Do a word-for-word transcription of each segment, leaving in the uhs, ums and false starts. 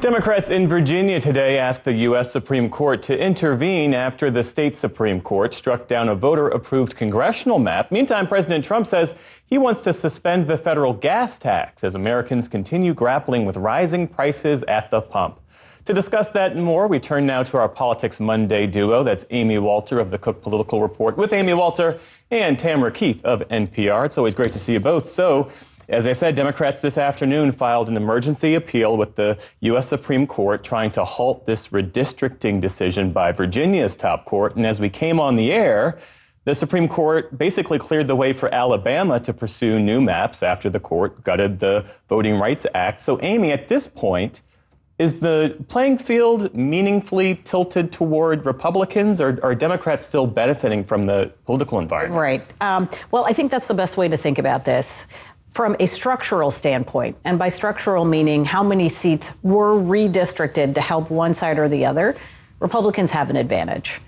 Democrats in Virginia today asked the U S Supreme Court to intervene after the state Supreme Court struck down a voter-approved congressional map. Meantime, President Trump says he wants to suspend the federal gas tax as Americans continue grappling with rising prices at the pump. To discuss that and more, we turn now to our Politics Monday duo. That's Amy Walter of the Cook Political Report with Amy Walter and Tamara Keith of N P R. It's always great to see you both. So, as I said, Democrats this afternoon filed an emergency appeal with the U S Supreme Court trying to halt this redistricting decision by Virginia's top court. And as we came on the air, the Supreme Court basically cleared the way for Alabama to pursue new maps after the court gutted the Voting Rights Act. So, Amy, at this point, is the playing field meaningfully tilted toward Republicans, or are Democrats still benefiting from the political environment? Right. Um, well, I think that's the best way to think about this. From a structural standpoint, and by structural meaning how many seats were redistricted to help one side or the other, Republicans have an advantage.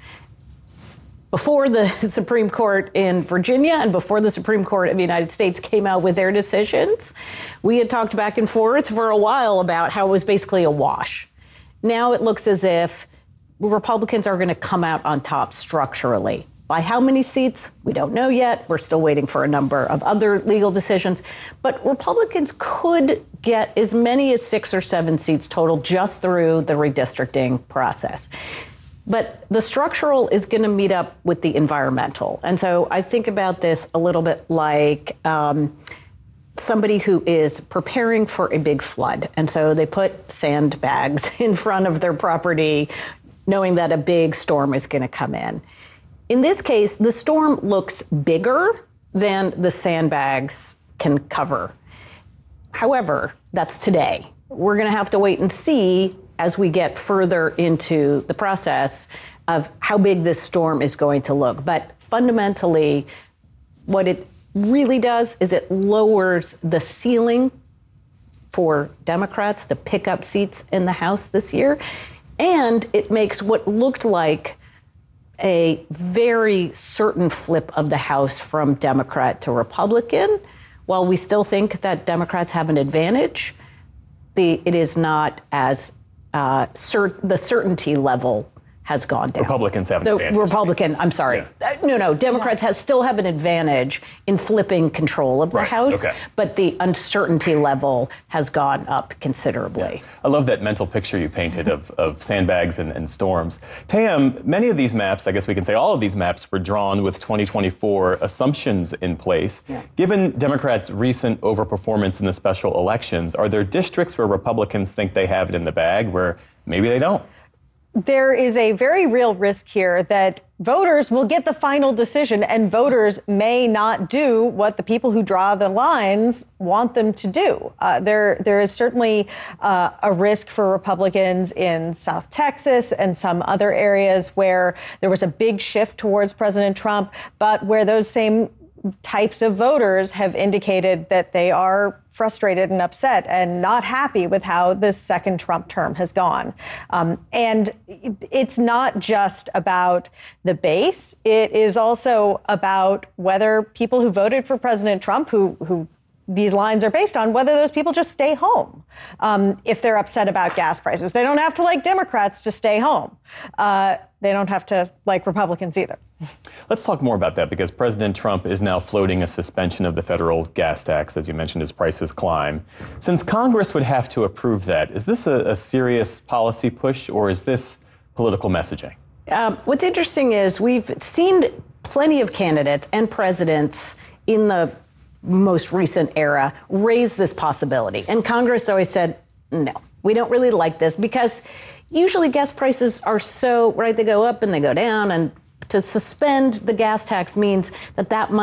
Before the Supreme Court in Virginia and before the Supreme Court of the United States came out with their decisions, we had talked back and forth for a while about how it was basically a wash. Now it looks as if Republicans are going to come out on top structurally. By how many seats? We don't know yet. We're still waiting for a number of other legal decisions. But Republicans could get as many as six or seven seats total just through the redistricting process. But the structural is going to meet up with the environmental. And so I think about this a little bit like um, somebody who is preparing for a big flood. And so they put sandbags in front of their property, knowing that a big storm is going to come in. In this case, the storm looks bigger than the sandbags can cover. However, that's today. We're going to have to wait and see as we get further into the process of how big this storm is going to look. But fundamentally, what it really does is it lowers the ceiling for Democrats to pick up seats in the House this year. And it makes what looked like a very certain flip of the House from Democrat to Republican. While we still think that Democrats have an advantage, the, it is not as uh, cert, the certainty level has gone down. Republicans have an the advantage. Republican, I'm sorry. Yeah. Uh, no, no, Democrats yeah. has, still have an advantage in flipping control of the right. House, okay. but the uncertainty level has gone up considerably. Yeah. I love that mental picture you painted of, of sandbags and, and storms. Tam, many of these maps, I guess we can say all of these maps, were drawn with twenty twenty-four assumptions in place. Yeah. Given Democrats' recent overperformance in the special elections, are there districts where Republicans think they have it in the bag where maybe they don't? There is a very real risk here that voters will get the final decision and voters may not do what the people who draw the lines want them to do. Uh, there, there is certainly uh, a risk for Republicans in South Texas and some other areas where there was a big shift towards President Trump, but where those same types of voters have indicated that they are frustrated and upset and not happy with how this second Trump term has gone. Um, and it's not just about the base. It is also about whether people who voted for President Trump, who, who these lines are based on, whether those people just stay home um, if they're upset about gas prices. They don't have to like Democrats to stay home. Uh, they don't have to like Republicans either. Let's talk more about that, because President Trump is now floating a suspension of the federal gas tax, as you mentioned, as prices climb. Since Congress would have to approve that, is this a, a serious policy push, or is this political messaging? Um, what's interesting is we've seen plenty of candidates and presidents in the most recent era raise this possibility. And Congress always said, no, we don't really like this, because usually gas prices are so, right, they go up and they go down, and to suspend the gas tax means that that money